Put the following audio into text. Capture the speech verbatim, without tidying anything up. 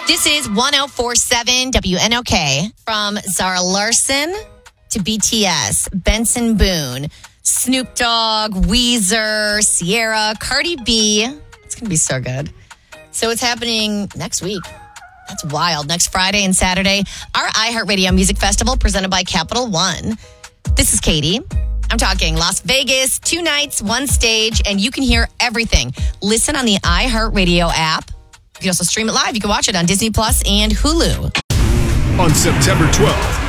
This is one oh four point seven W N O K. From Zara Larsson to B T S, Benson Boone, Snoop Dogg, Weezer, Sierra, Cardi B. It's going to be so good. So it's happening next week. That's wild. Next Friday and Saturday, our iHeartRadio Music Festival presented by Capital One. This is Katie. I'm talking Las Vegas, two nights, one stage, and you can hear everything. Listen on the iHeartRadio app. You can also stream it live. You can watch it on Disney Plus and Hulu. On September twelfth,